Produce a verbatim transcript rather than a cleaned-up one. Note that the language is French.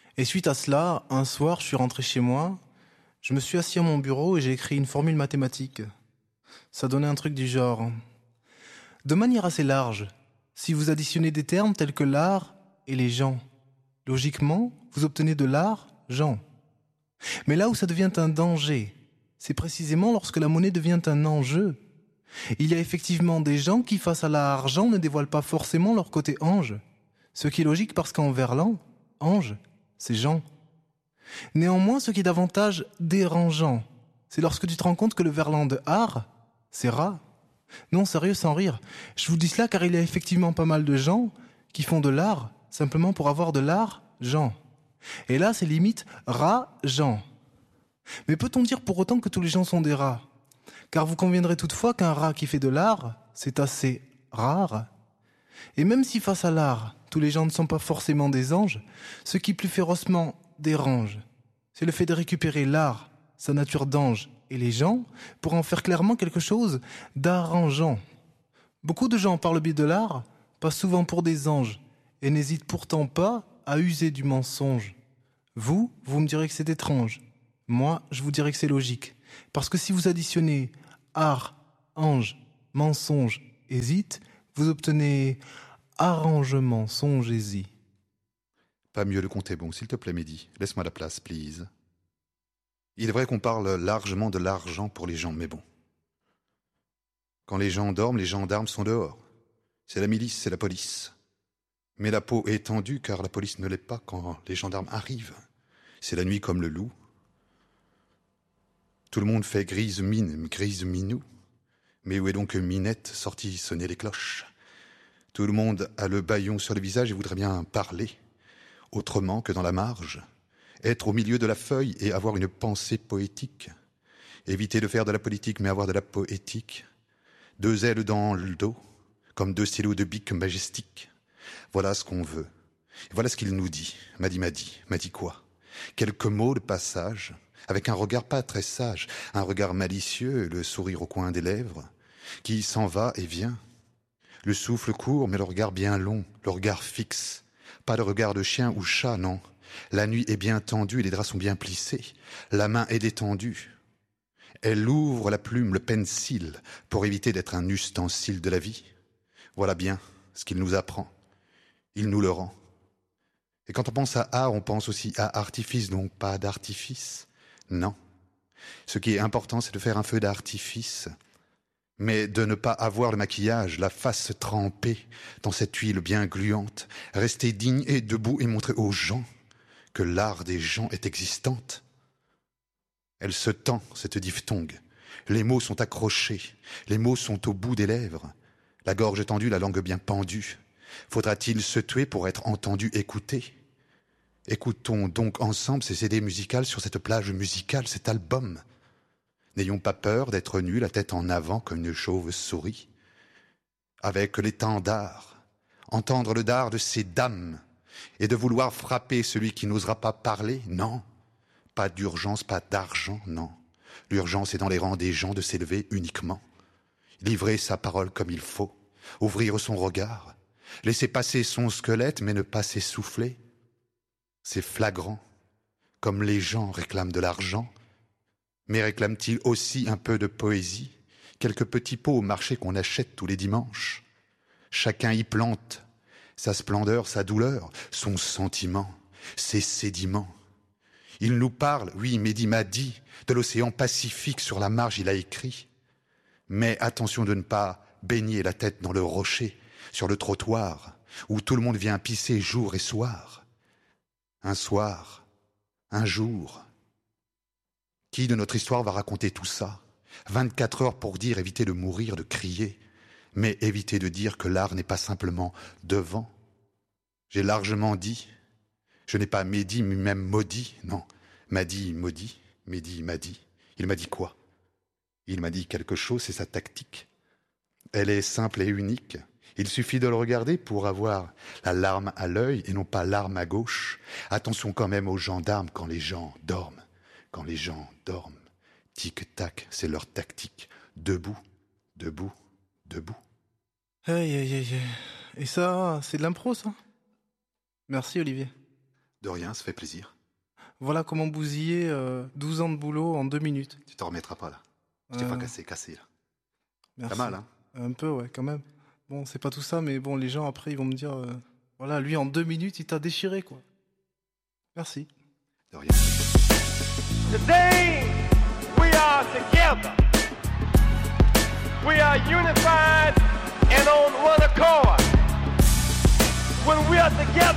Et suite à cela, un soir, je suis rentré chez moi, je me suis assis à mon bureau et j'ai écrit une formule mathématique. Ça donnait un truc du genre. De manière assez large, si vous additionnez des termes tels que l'art et les gens, logiquement, vous obtenez de l'argent. Mais là où ça devient un danger, c'est précisément lorsque la monnaie devient un enjeu. Il y a effectivement des gens qui, face à l'argent, ne dévoilent pas forcément leur côté ange. Ce qui est logique parce qu'en verlan, ange, c'est Jean. Néanmoins, ce qui est davantage dérangeant, c'est lorsque tu te rends compte que le verlan de art, c'est rat. Non, sérieux, sans rire. Je vous dis cela car il y a effectivement pas mal de gens qui font de l'art simplement pour avoir de l'argent. Et là, c'est limite rat-gens. Mais peut-on dire pour autant que tous les gens sont des rats ? Car vous conviendrez toutefois qu'un rat qui fait de l'art, c'est assez rare. Et même si face à l'art, tous les gens ne sont pas forcément des anges, ce qui plus férocement dérange, c'est le fait de récupérer l'art, sa nature d'ange, et les gens, pour en faire clairement quelque chose d'arrangeant. Beaucoup de gens, par le biais de l'art, passent souvent pour des anges, et n'hésitent pourtant pas à user du mensonge. Vous, vous me direz que c'est étrange. Moi, je vous dirais que c'est logique. Parce que si vous additionnez art, ange, mensonge, hésite, vous obtenez arrangement, songez-y. Pas mieux, le compte est bon. S'il te plaît, Mehdi, laisse-moi la place, please. Il est vrai qu'on parle largement de l'argent pour les gens, mais bon. Quand les gens dorment, les gendarmes sont dehors. C'est la milice, c'est la police. Mais la peau est tendue, car la police ne l'est pas quand les gendarmes arrivent. C'est la nuit comme le loup. Tout le monde fait grise mine, grise minou. Mais où est donc Minette sortie sonner les cloches ? Tout le monde a le bâillon sur le visage et voudrait bien parler, autrement que dans la marge, être au milieu de la feuille et avoir une pensée poétique, éviter de faire de la politique mais avoir de la poétique, deux ailes dans le dos, comme deux stylos de bic majestiques. Voilà ce qu'on veut. Et voilà ce qu'il nous dit. M'a dit, m'a dit, m'a dit quoi ? Quelques mots de passage, avec un regard pas très sage, un regard malicieux, le sourire au coin des lèvres, qui s'en va et vient. Le souffle court, mais le regard bien long, le regard fixe. Pas de regard de chien ou chat, non. La nuit est bien tendue et les draps sont bien plissés. La main est détendue. Elle ouvre la plume, le pencil, pour éviter d'être un ustensile de la vie. Voilà bien ce qu'il nous apprend. Il nous le rend. Et quand on pense à art, on pense aussi à artifice, donc pas d'artifice. Non. Ce qui est important, c'est de faire un feu d'artifice, mais de ne pas avoir le maquillage, la face trempée dans cette huile bien gluante, rester digne et debout et montrer aux gens que l'art des gens est existante. Elle se tend, cette diphtongue. Les mots sont accrochés, les mots sont au bout des lèvres, la gorge tendue, la langue bien pendue. Faudra-t-il se tuer pour être entendu, écouté ? Écoutons donc ensemble ces C D musicales sur cette plage musicale, cet album. N'ayons pas peur d'être nus, la tête en avant comme une chauve-souris. Avec l'étendard, entendre le dard de ces dames et de vouloir frapper celui qui n'osera pas parler, non. Pas d'urgence, pas d'argent, non. L'urgence est dans les rangs des gens de s'élever uniquement. Livrer sa parole comme il faut, ouvrir son regard, laisser passer son squelette mais ne pas s'essouffler. C'est flagrant, comme les gens réclament de l'argent, mais réclament-ils aussi un peu de poésie, quelques petits pots au marché qu'on achète tous les dimanches. Chacun y plante sa splendeur, sa douleur, son sentiment, ses sédiments. Il nous parle, oui, Mehdi m'a dit, de l'océan Pacifique, sur la marge il a écrit. Mais attention de ne pas baigner la tête dans le rocher, sur le trottoir, où tout le monde vient pisser jour et soir. Un soir, un jour. Qui de notre histoire va raconter tout ça ? vingt-quatre heures pour dire, éviter de mourir, de crier, mais éviter de dire que l'art n'est pas simplement devant. J'ai largement dit, je n'ai pas médit, même maudit, non, m'a dit, maudit, Mehdi m'a dit. Il m'a dit quoi ? Il m'a dit quelque chose, c'est sa tactique. Elle est simple et unique. Il suffit de le regarder pour avoir la larme à l'œil et non pas l'arme à gauche. Attention quand même aux gendarmes quand les gens dorment. Quand les gens dorment. Tic-tac, c'est leur tactique. Debout, debout, debout. Aïe, aïe, aïe. Et ça, c'est de l'impro, ça ? Merci, Olivier. De rien, ça fait plaisir. Voilà comment bousiller euh, douze ans de boulot en deux minutes. Tu t'en remettras pas, là. Je t'ai Euh, pas cassé, cassé, là. Merci. Pas mal, hein. Un peu, ouais, quand même. Bon, c'est pas tout ça, mais bon, les gens après, ils vont me dire, euh, voilà, lui en deux minutes, il t'a déchiré, quoi. Merci. De rien. Today, we are together. We are unified and on one accord. When we are together,